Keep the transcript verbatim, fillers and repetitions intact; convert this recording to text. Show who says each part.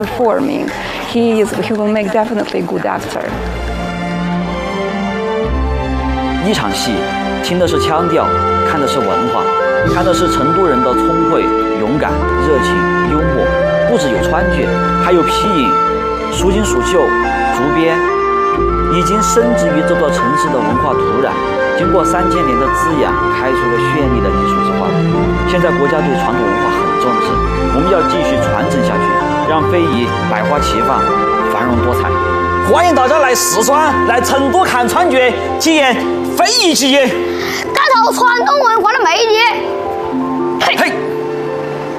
Speaker 1: performing. He is he will make definitely good actor.
Speaker 2: 一场戏，听的是腔调，看的是文化，看的是成都人的聪慧、勇敢、热情、幽默，不只有川剧，还有皮影、蜀锦蜀绣、竹编，已经深植于这座城市的文化土壤。经过三千年的滋养，开出了绚丽的艺术之花。现在国家对传统文化很重视，我们要继续传承下去，让非遗百花齐放，繁荣多彩。
Speaker 3: 欢迎大家来四川、来成都看川剧，体验非遗技艺，
Speaker 4: 感受传统文化的魅力。